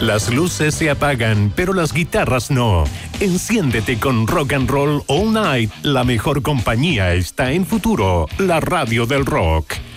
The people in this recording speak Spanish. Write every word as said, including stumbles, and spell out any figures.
Las luces se apagan, pero las guitarras no. Enciéndete con Rock and Roll All Night. La mejor compañía está en Futuro, la radio del rock.